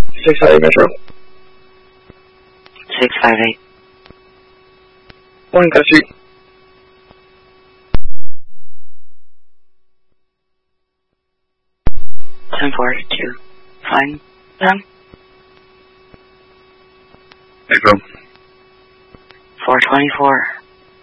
658 Metro. 658. Morning, Gussie. Ten four two. Fine. Them. Metro. 424.